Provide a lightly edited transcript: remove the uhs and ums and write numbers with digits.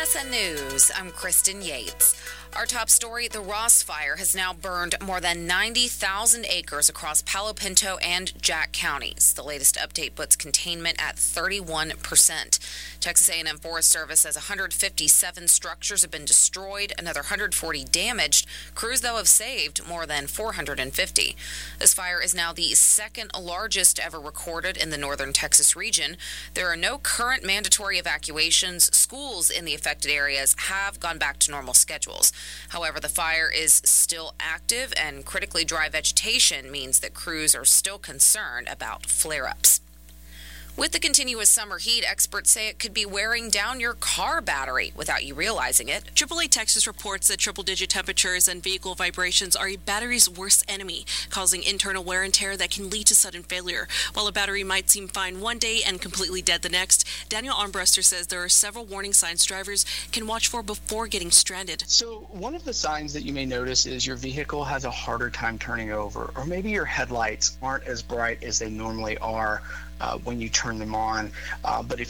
KSSN News, I'm Kristen Yates. Our top story, the Ross Fire has now burned more than 90,000 acres across Palo Pinto and Jack counties. The latest update puts containment at 31%. Texas A&M Forest Service says 157 structures have been destroyed, another 140 damaged. Crews, though, have saved more than 450. This fire is now the second largest ever recorded in the northern Texas region. There are no current mandatory evacuations. Schools in the affected areas have gone back to normal schedules. However, the fire is still active, and critically dry vegetation means that crews are still concerned about flare-ups. With the continuous summer heat, experts say it could be wearing down your car battery without you realizing it. AAA Texas reports that triple-digit temperatures and vehicle vibrations are a battery's worst enemy, causing internal wear and tear that can lead to sudden failure. While a battery might seem fine one day and completely dead the next, Daniel Armbruster says there are several warning signs drivers can watch for before getting stranded. So one of the signs that you may notice is your vehicle has a harder time turning over, or maybe your headlights aren't as bright as they normally are when you turn them on. But if